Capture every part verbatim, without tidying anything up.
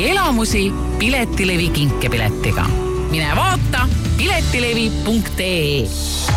elamusi Piletilevi kinkepiletiga. Mine vaata piletilevi punkt ee.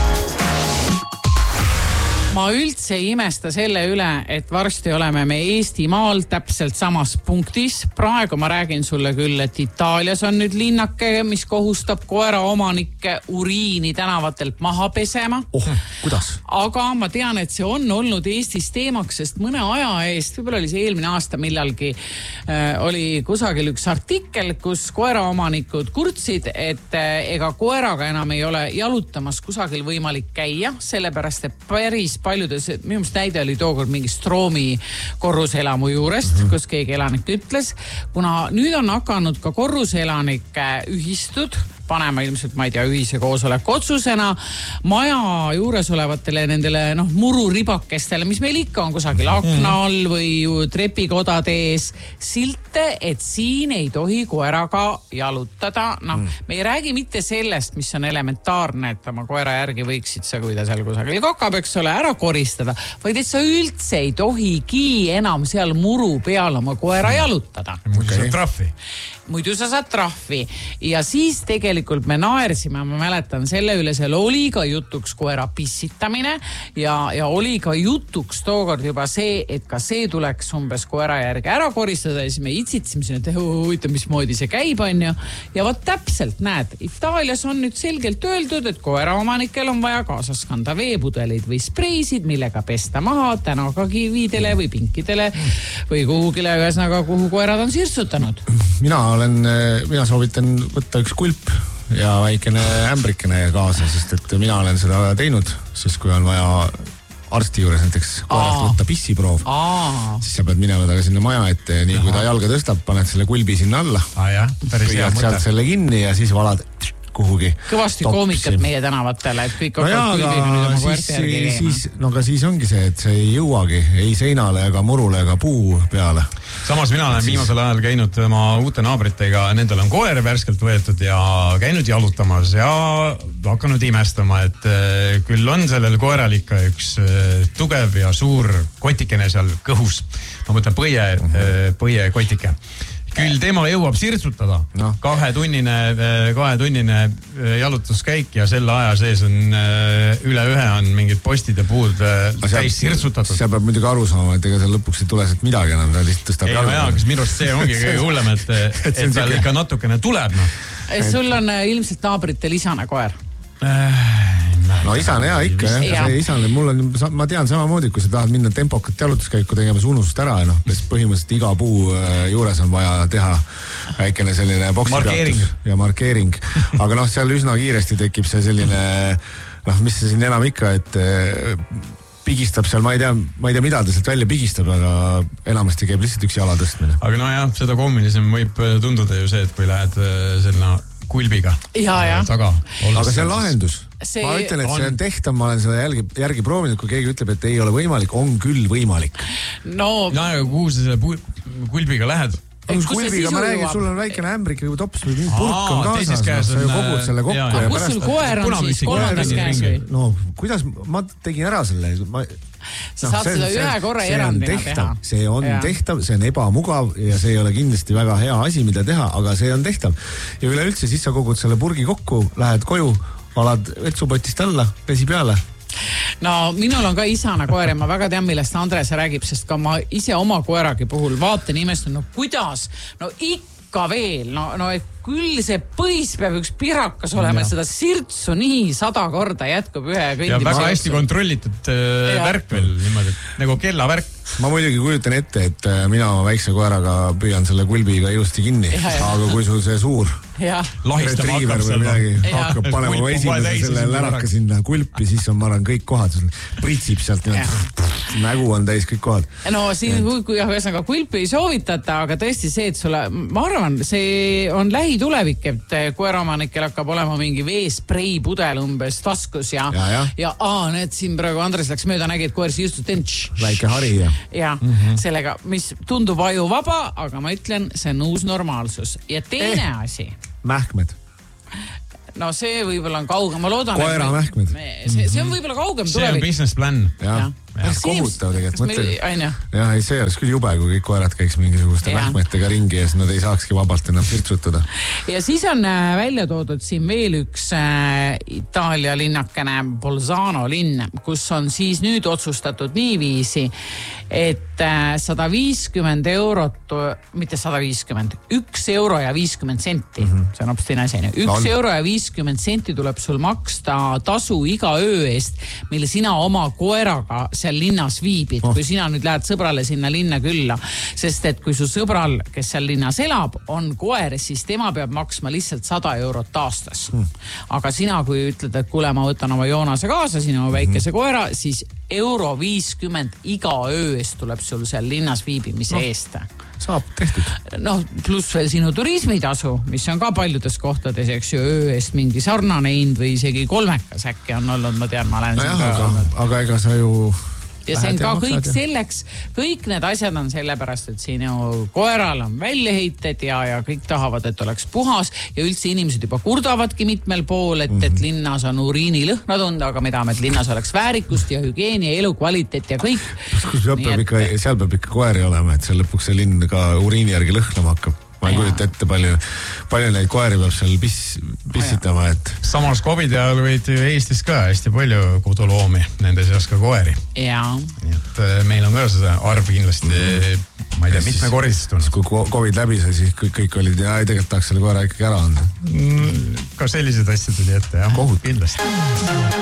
Ma üldse ei imesta selle üle, et varsti oleme me Eestimaal täpselt samas punktis. Praegu ma räägin sulle küll, et Itaalias on nüüd linnake, mis kohustab koera omanikke uriini tänavatelt maha pesema. Oh, kuidas? Aga ma tean, et see on olnud Eestis teemaks, sest mõne aja eest, võib-olla oli see eelmine aasta millalgi, äh, oli kusagil üks artikkel, kus koeraomanikud kurtsid, et äh, ega koeraga enam ei ole jalutamas kusagil võimalik käia, sellepärast, et päris paljudes, minu meelest näide oli tookord mingi Stroomi korruselamu juurest, mm-hmm. kus keegi elanik ütles, kuna nüüd on hakanud ka korruselanike ühistud panema ilmselt, ma ei tea, ühise koosoleku otsusena maja juures olevatele nendele noh, mururibakestele, mis meil ikka on kusagil akna all või trepikodade ees, silte, et siin ei tohi koeraga jalutada. Noh, mm. me ei räägi mitte sellest, mis on elementaarne, et oma koera järgi võiksid sa, kui ta seal kusagil kakab, eks ole, ära koristada, vaid et sa üldse ei tohigi enam seal muru peal oma koera jalutada. Muidu okay. saad trahvi. Muidu sa saad trahvi. Ja siis tegelikult me naersime, ma mäletan selle üle, seal oli ka jutuks koera pissitamine ja, ja oli ka jutuks tookord juba see, et ka see tuleks umbes koera järgi ära koristada ja siis me itsitsime siin, et huvitav, mismoodi see käib on ju. Ja võt täpselt näed, Itaalias on nüüd selgelt öeldud, et koeraomanikel on vaja kaasas kanda veepudelid või spreisid, millega pesta maha tänakakividele või pinkidele või kuhugile ühesõnaga, kuhu koerad on sirsutanud. Mina olen, mina soovitan võtta üks kulp ja väikene ämbrikene kaasa, sest et mina olen seda teinud, sest kui on vaja arsti juures näiteks koerast võtta pissiproov, Aa. siis sa pead minema taga sinna maja ette ja nii kui ta jalga tõstab, paned selle kulbi sinna alla, püüad sealt selle kinni ja siis valad kuhugi. Kõvasti koomikat meie tänavatele, et kõik no jaa, aga siis, siis, no aga siis ongi see, et see ei jõuagi ei seinale ega murule ega puu peale. Samas mina olen viimasel ajal käinud oma uute naabritega, nendel on koer värskelt võetud ja käinud jalutamas ja hakanud imestama, et küll on sellel koeral ikka üks tugev ja suur kotikene seal kõhus. Ma mõtlen põie, põie kotike. Küll tema jõuab sirtsutada no. kahetunnine, kahetunnine jalutuskäik ja selle aja sees on üle ühe on mingid postid ja puud täis sirtsutatud. See peab muidugi aru saama, et ega seal lõpuks ei tule sealt midagi enam, ta lihtsalt tõstab jalga. Ei, no jaa, kas minust see ongi kõige hullem, et, et seal ikka natukene tuleb. No. Sul on ilmselt naabritel isane koer. No isane hea ikka jah, ja. See isane, mul on, ma tean samamoodi, kui sa tahad minna tempokat jalutuskäiku tegema, see unustust ära ja noh, põhimõtteliselt iga puu juures on vaja teha väikene selline boksipeatus ja markeering. Aga noh, seal üsna kiiresti tekib see selline, noh, mis see siin enam ikka, et pigistab seal, ma ei tea, ma ei tea, mida ta sealt välja pigistab, aga enamasti käib lihtsalt üks jala tõstmine. Aga no jah, seda kommilisem võib tunduda ju see, et kui lähed selle kulbiga ja, ja. taga. Aga see on lahendus. See ma ütlen, et on... see on tehtav, ma olen seda järgi, järgi proovinud, kui keegi ütleb, et ei ole võimalik, on küll võimalik. No, no aga kuhu sa selle kulbiga lähed? Kulbiga ma räägin, sul on väikene ämbrik või tops või mingi purk on kaasas, no, sa ju kogud selle kokku. Ja, ja kus sul koer on siis kolmandas käes või? No, kuidas, ma tegin ära selle. Ma, sa no, saad see, seda ühe korra erandina teha. See on ja. tehtav, see on ebamugav ja see ei ole kindlasti väga hea asi, mida teha, aga see on tehtav. Ja üleüldse siis sa kogud selle purgi kokku, lähed koju, valad vetsupotist alla, pesi peale. No minul on ka isana koer ja ma väga tean, millest Andres räägib, sest ka ma ise oma koeragi puhul vaatan imestun, no kuidas, no ikka veel, no, no et küll see põis peab üks pirakas olema, seda sirtsu nii sada korda jätkub ühe kõndi. Ja väga hästi kontrollitud äh, värk veel, niimoodi, nagu kellavärk. Ma muidugi kujutan ette, et mina oma väikse koeraga püüan selle kulbiga ilusti kinni, ja, ja. aga kui sul see suur lahistama hakkab või midagi hakkab panema esimese selle läraka sinna kulpi, siis on ma arvan kõik kohad, pritsib sealt nägu on täis kõik kohad. No siin, kui ühesõnaga kulpi ei soovitata, aga tõesti see, et sulle, ma arvan, see on lähitulevik, et koeraomanikel hakkab olema mingi veesprei pudel umbes taskus ja, ja, ja. ja aa, need siin praegu Andres läks mööda, nägi, et koer siis just tentš. Väike hari ja. Ja mm-hmm. sellega, mis tundub ajuvaba, aga ma ütlen, see on uus normaalsus. Ja teine eh, asi. Mähkmed. No see võib-olla on kaugem, ma loodan. Koera mähkmed. See, see on võib-olla kaugem tulevik. See on business plan. Ja. päris kohutav tegelikult, mõtle. jah, ei see oleks küll jube, kui kõik koerad käiks mingisuguste mähkmetega ringi ja siis nad ei saakski vabalt ennast virtsutada. Ja siis on välja toodud siin veel üks Itaalia linnakene Bolzano linn, kus on siis nüüd otsustatud niiviisi, et sada viiskümmend eurot, mitte sada viiskümmend, üks euro ja viiskümmend senti. Mm-hmm. See on hoopis teine asi. Üks no, euro ja viiskümmend senti tuleb sul maksta tasu iga öö eest, mille sina oma koeraga seal linnas viibid, oh. kui sina nüüd lähed sõbrale sinna linna külla. Sest et kui su sõbral, kes seal linnas elab, on koer, siis tema peab maksma lihtsalt sada eurot aastas. Mm. Aga sina, kui ütled, et kuule, ma võtan oma Joonase kaasa, sinu väikese mm-hmm. koera, siis euro viiskümmend iga öö eest tuleb sul seal linnas viibimise no, eest. Saab tehtud. Noh, pluss veel sinu turismitasu, mis on ka paljudes kohtades, eks ju, öö eest mingi sarnane hind või isegi kolmekas äkki on olnud, ma tean, ma olen no jah, aga, aga ega sa ju... Ja see on ka kõik selleks, kõik need asjad on sellepärast, et siin ju koeral on väljaheited ja, ja kõik tahavad, et oleks puhas ja üldse inimesed juba kurdavadki mitmel pool, et, et linnas on uriinilõhna tunda, aga me tahame, et linnas oleks väärikust ja hügieeni ja elukvaliteet ja kõik. Seal peab, ikka, seal peab ikka koeri olema, et seal lõpuks see linn ka uriini järgi lõhnama hakkab. Ma ei kujuta ette palju, palju neid koeri peab seal piss, pissitama, et... Samas COVID ajal võid ju Eestis ka hästi palju koduloomi, nende seas ka koeri. Jaa. Nii et meil on ka seda arv kindlasti, ma ei tea, mitme koristunud. Kui COVID läbi sai, siis kõik, kõik olid ja ei tegelikult tahaks selle koera ikkagi ära anda. Ka sellised asjad tuli ette, jah. Kohut. Kindlasti.